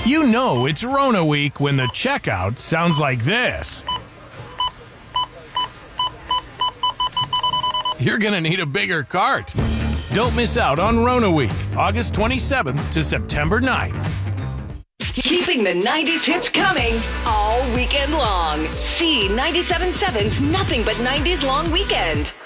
You know it's Rona week when the checkout sounds like this. You're going to need a bigger cart. Don't miss out on Rona week, August 27th to September 9th. Keeping the 90s hits coming all weekend long. See 97.7's Nothing But 90s Long Weekend.